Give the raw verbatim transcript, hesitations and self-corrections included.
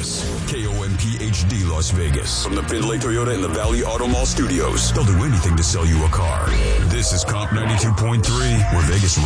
Vegas. K O M P H D Las Vegas. From the Findlay Toyota and the Valley Auto Mall studios. They'll do anything to sell you a car. This is Comp ninety-two point three, where Vegas